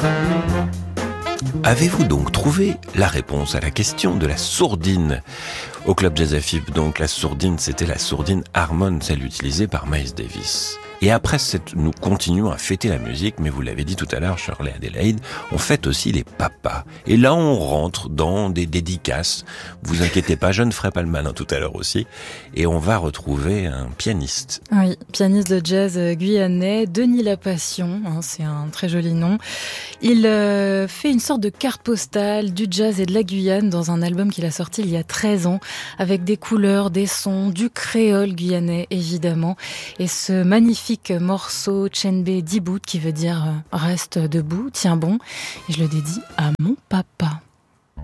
Avez-vous donc trouvé la réponse à la question de la sourdine ? Au Club Jazz FIP, donc, la sourdine, c'était la sourdine Harmon, celle utilisée par Miles Davis. Et après, nous continuons à fêter la musique, mais vous l'avez dit tout à l'heure, Shirley Adelaide, on fête aussi les papas. Et là, on rentre dans des dédicaces. Vous inquiétez pas, je ne ferai pas le malin tout à l'heure aussi. Et on va retrouver un pianiste. Oui, pianiste de jazz guyanais, Denis Lapassion, c'est un très joli nom. Il fait une sorte de carte postale du jazz et de la Guyane dans un album qu'il a sorti il y a 13 ans, avec des couleurs, des sons, du créole guyanais évidemment. Et ce magnifique morceau Tchenbe Dibout qui veut dire reste debout, tiens bon, et je le dédie à mon papa.